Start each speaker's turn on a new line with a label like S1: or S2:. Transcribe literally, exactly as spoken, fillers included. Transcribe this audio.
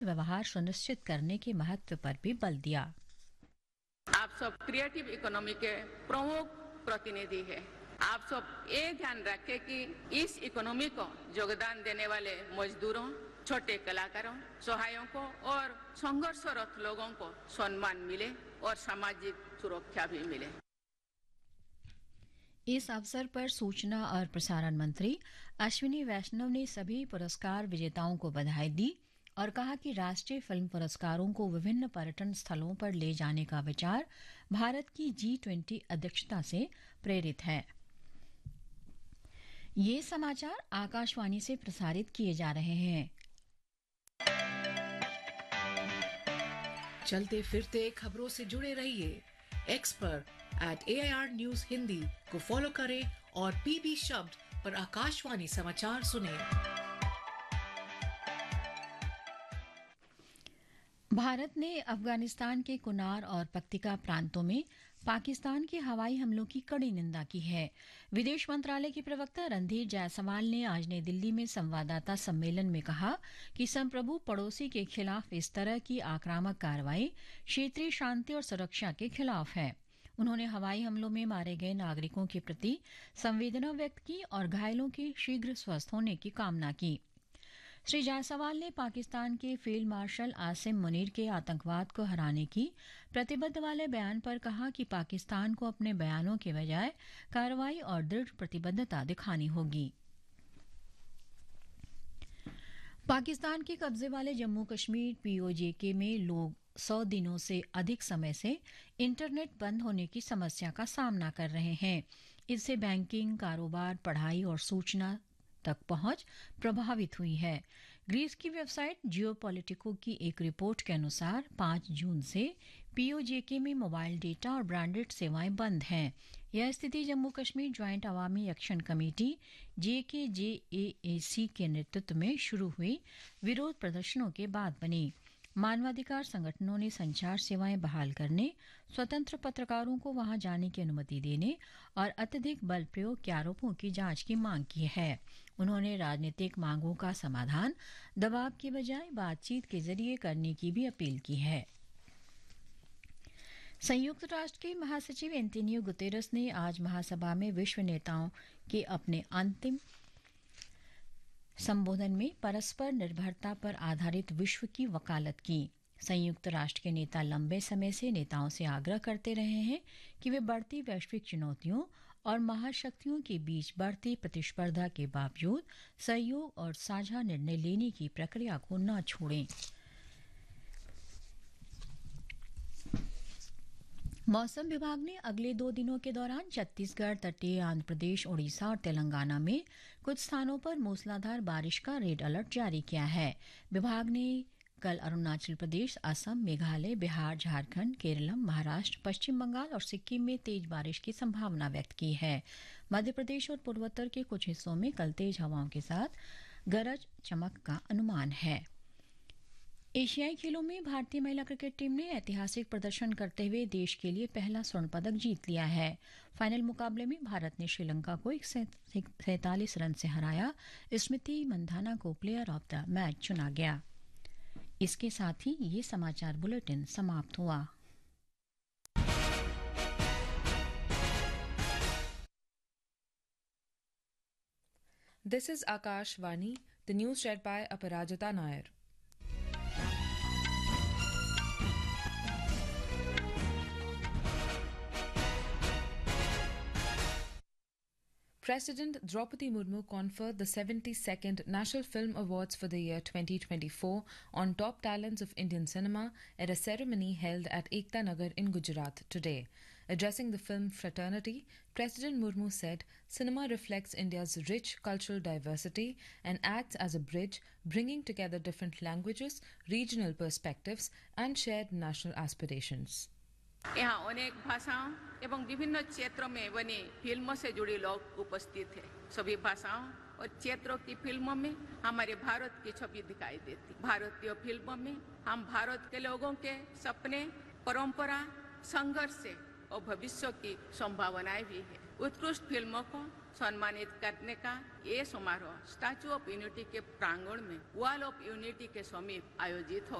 S1: व्यवहार सुनिश्चित करने के महत्व पर भी बल दिया।
S2: आप सब क्रिएटिव इकोनॉमी के प्रमुख प्रतिनिधि हैं। आप सब ये ध्यान रखें कि इस इकोनॉमी को योगदान देने वाले मजदूरों, छोटे कलाकारों, सहायकों और संघर्षरत लोगों को सम्मान मिले और सामाजिक सुरक्षा भी मिले।
S1: इस अवसर पर सूचना और प्रसारण मंत्री अश्विनी वैष्णव ने सभी पुरस्कार विजेताओं को बधाई दी और कहा कि राष्ट्रीय फिल्म पुरस्कारों को विभिन्न पर्यटन स्थलों पर ले जाने का विचार भारत की जी ट्वेंटी अध्यक्षता से प्रेरित है। ये समाचार आकाशवाणी से प्रसारित किए जा रहे हैं।
S3: चलते फिरते खबरों से जुड़े रहिए। एक्स पर eight A I R news Hindi को फॉलो करें और पीबी शब्द पर आकाशवाणी समाचार सुनें।
S1: भारत ने अफगानिस्तान के कुनार और पक्तिका प्रांतों में पाकिस्तान के हवाई हमलों की कड़ी निंदा की है। विदेश मंत्रालय के प्रवक्ता रणधीर जायसवाल ने आज नई दिल्ली में संवाददाता सम्मेलन में कहा कि संप्रभु पड़ोसी के खिलाफ इस तरह की आक्रामक कार्रवाई क्षेत्रीय शांति और सुरक्षा के खिलाफ है। उन्होंने हवाई हमलों में मारे गए नागरिकों के प्रति संवेदना व्यक्त की और घायलों के शीघ्र स्वस्थ होने की कामना की। श्री जायसवाल ने पाकिस्तान के फील्ड मार्शल आसिम मुनीर के आतंकवाद को हराने की प्रतिबद्ध वाले बयान पर कहा कि पाकिस्तान को अपने बयानों के बजाय कार्रवाई और दृढ़ प्रतिबद्धता दिखानी होगी। पाकिस्तान के कब्जे वाले जम्मू कश्मीर पीओजेके में लोग सौ दिनों से अधिक समय से इंटरनेट बंद होने की समस्या का सामना कर रहे हैं। इससे बैंकिंग, कारोबार, पढ़ाई और सूचना तक पहुंच प्रभावित हुई है। ग्रीस की वेबसाइट जियोपॉलिटिको की एक रिपोर्ट के अनुसार पाँच जून से पीओजेके में मोबाइल डेटा और ब्रांडेड सेवाएं बंद हैं। यह स्थिति जम्मू कश्मीर ज्वाइंट अवामी एक्शन कमेटी जेकेजेएसी के नेतृत्व में शुरू हुई विरोध प्रदर्शनों के बाद बनी। मानवाधिकार संगठनों ने संचार सेवाएं बहाल करने, स्वतंत्र पत्रकारों को वहां जाने की अनुमति देने और अत्यधिक बल प्रयोग के आरोपों की जांच की मांग की है। उन्होंने राजनीतिक मांगों का समाधान दबाव के बजाय बातचीत के जरिए करने की भी अपील की है। संयुक्त राष्ट्र के महासचिव एंटोनियो गुतेरस ने आज महासभा में विश्व नेताओं के अपने अंतिम संबोधन में परस्पर निर्भरता पर आधारित विश्व की वकालत की। संयुक्त राष्ट्र के नेता लंबे समय से नेताओं से आग्रह करते रहे हैं कि वे बढ़ती वैश्विक चुनौतियों और महाशक्तियों के बीच बढ़ती प्रतिस्पर्धा के बावजूद सहयोग और साझा निर्णय लेने की प्रक्रिया को न छोड़ें। मौसम विभाग ने अगले दो दिनों के दौरान छत्तीसगढ़, तटीय आंध्र प्रदेश, ओडिशा और तेलंगाना में कुछ स्थानों पर मूसलाधार बारिश का रेड अलर्ट जारी किया है। विभाग ने कल अरुणाचल प्रदेश, असम, मेघालय, बिहार, झारखंड, केरलम, महाराष्ट्र, पश्चिम बंगाल और सिक्किम में तेज बारिश की संभावना व्यक्त की है। मध्य प्रदेश और पूर्वोत्तर के कुछ हिस्सों में कल तेज हवाओं के साथ गरज चमक का अनुमान है। एशियाई खेलों में भारतीय महिला क्रिकेट टीम ने ऐतिहासिक प्रदर्शन करते हुए देश के लिए पहला स्वर्ण पदक जीत लिया है। फाइनल मुकाबले में भारत ने श्रीलंका को एक सैंतालीस रन से हराया। स्मृति मंधाना को प्लेयर ऑफ द मैच चुना गया। इसके साथ ही ये समाचार बुलेटिन समाप्त हुआ।
S4: This is Akashvani, the news read by Aparajita Nair. President Draupadi Murmu conferred the seventy-second National Film Awards for the year twenty twenty-four on top talents of Indian cinema at a ceremony held at Ekta Nagar in Gujarat today. Addressing the film fraternity, President Murmu said, "Cinema reflects India's rich cultural diversity and acts as a bridge, bringing together different languages, regional perspectives, and shared national aspirations."
S2: यहाँ अनेक भाषाओं एवं विभिन्न क्षेत्रों में बनी फिल्मों से जुड़े लोग उपस्थित हैं। सभी भाषाओं और क्षेत्रों की फिल्मों में हमारे भारत की छवि दिखाई देती। भारतीय फिल्मों में हम भारत के लोगों के सपने, परंपरा, संघर्ष और भविष्य की संभावनाएं भी है। उत्कृष्ट फिल्मों को सम्मानित करने का ये समारोह स्टैचू ऑफ यूनिटी के प्रांगण में वॉल ऑफ यूनिटी के समीप आयोजित हो